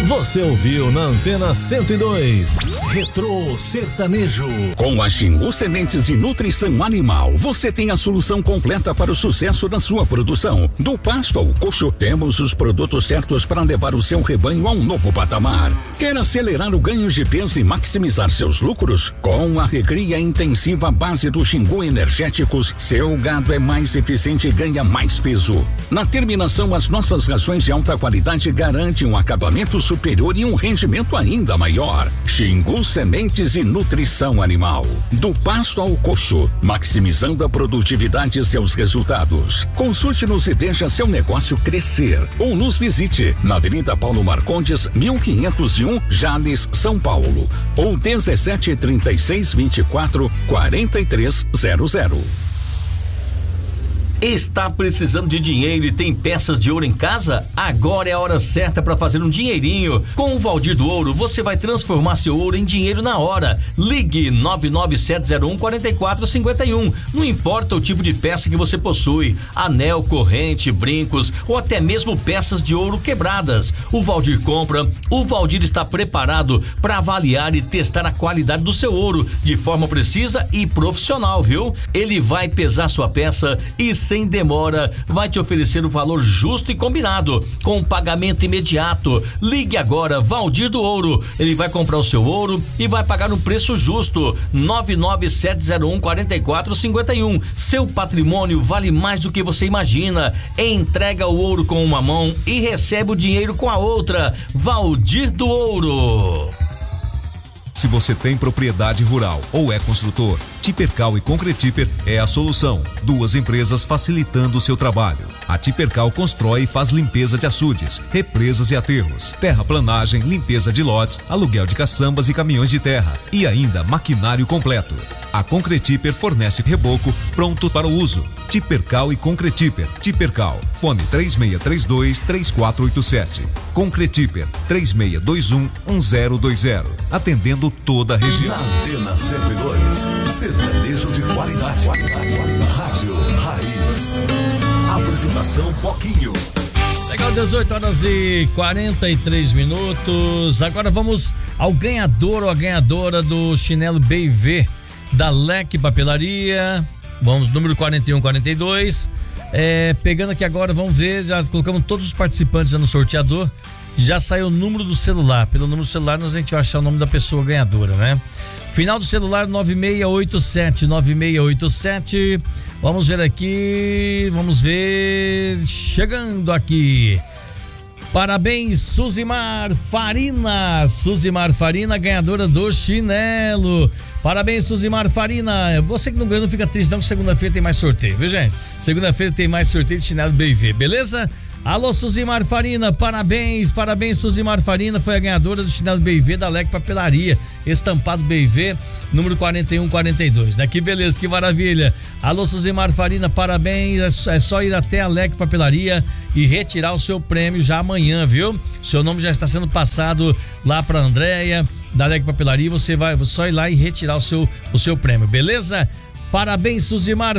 Você ouviu na Antena 102, Retrô Sertanejo. Com a Xingu Sementes e Nutrição Animal, você tem a solução completa para o sucesso da sua produção. Do pasto ao coxo, temos os produtos certos para levar o seu rebanho a um novo patamar. Quer acelerar o ganho de peso e maximizar seus lucros? Com a recria intensiva base do Xingu Energéticos, seu gado é mais eficiente e ganha mais peso. Na terminação, as nossas rações de alta qualidade garantem um acabamento superior e um rendimento ainda maior. Xingu Sementes e Nutrição Animal. Do pasto ao coxo, maximizando a produtividade e seus resultados. Consulte-nos e veja seu negócio crescer. Ou nos visite na Avenida Paulo Marcondes, 1501, Jales, São Paulo. Ou 1736244300. Está precisando de dinheiro e tem peças de ouro em casa? Agora é a hora certa para fazer um dinheirinho. Com o Valdir do Ouro, você vai transformar seu ouro em dinheiro na hora. Ligue 99701-4451. Não importa o tipo de peça que você possui: anel, corrente, brincos ou até mesmo peças de ouro quebradas. O Valdir compra. O Valdir está preparado para avaliar e testar a qualidade do seu ouro de forma precisa e profissional, viu? Ele vai pesar sua peça e sem demora vai te oferecer o valor justo e combinado, com pagamento imediato. Ligue agora, Valdir do Ouro. Ele vai comprar o seu ouro e vai pagar um preço justo. 99701-4451. Seu patrimônio vale mais do que você imagina. Entrega o ouro com uma mão e recebe o dinheiro com a outra. Valdir do Ouro. Se você tem propriedade rural ou é construtor, Tipercal e Concretiper é a solução. Duas empresas facilitando o seu trabalho. A Tipercal constrói e faz limpeza de açudes, represas e aterros, terraplanagem, limpeza de lotes, aluguel de caçambas e caminhões de terra e ainda maquinário completo. A Concretiper fornece reboco pronto para o uso. Tipercal e Concretiper. Tipercal, fone 3632-3487. Concretiper, 3621-1020. Atendendo toda a região. Na Antena 102, sertanejo de qualidade. Rádio Raiz. Apresentação Poquinho. Legal, 18h43. Agora vamos ao ganhador ou a ganhadora do chinelo BV da Leque Papelaria. Vamos, número 4142. Pegando aqui agora, vamos ver, já colocamos todos os participantes no sorteador. Já saiu o número do celular. Pelo número do celular a gente vai achar o nome da pessoa ganhadora, né? Final do celular 9687. Vamos ver aqui. Vamos ver. Chegando aqui. Parabéns, Suzimar Farina. Suzimar Farina, ganhadora do chinelo. Parabéns, Suzimar Farina. Você que não ganhou, não fica triste não, que segunda-feira tem mais sorteio, viu, gente? Segunda-feira tem mais sorteio de chinelo BV, beleza? Alô, Suzimar Farina, parabéns, Suzimar Farina, foi a ganhadora do chinelo BV da Leque Papelaria, estampado BV, número 4142. Daqui, beleza, que maravilha. Alô, Suzimar Farina, parabéns, é só ir até a Leque Papelaria e retirar o seu prêmio já amanhã, viu? Seu nome já está sendo passado lá para Andréia, da Leque Papelaria, você vai só ir lá e retirar o seu prêmio, beleza? Parabéns, Suzimar